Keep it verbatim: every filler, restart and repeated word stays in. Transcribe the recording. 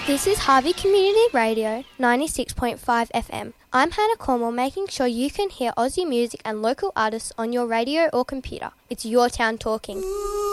This is Harvey Community Radio, ninety-six point five F M. I'm Hannah Cornwall, making sure you can hear Aussie music and local artists on your radio or computer. It's your town talking.